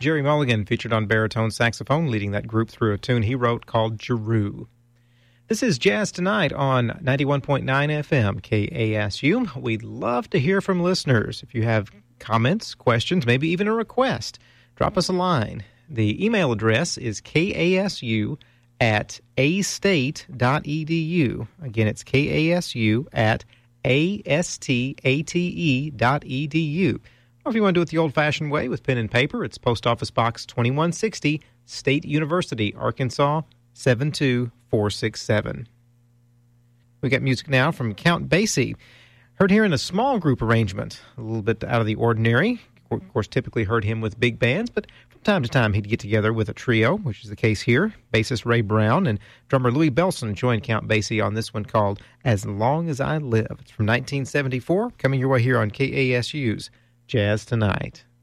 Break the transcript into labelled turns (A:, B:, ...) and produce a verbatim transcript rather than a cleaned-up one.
A: Jerry Mulligan, featured on baritone saxophone, leading that group through a tune he wrote called Giroux. This is Jazz Tonight on ninety-one point nine F M, K A S U. We'd love to hear from listeners. If you have comments, questions, maybe even a request, drop us a line. The email address is kasu at astate.edu. Again, it's kasu at astate dot edu. Or if you want to do it the old-fashioned way with pen and paper, it's Post Office Box twenty-one sixty, State University, Arkansas, seven two four six seven. We got music now from Count Basie. Heard here in a small group arrangement, a little bit out of the ordinary. Of course, typically heard him with big bands, but from time to time he'd get together with a trio, which is the case here. Bassist Ray Brown and drummer Louis Belson joined Count Basie on this one called As Long As I Live. It's from nineteen seventy-four, coming your way here on K A S U's Jazz Tonight.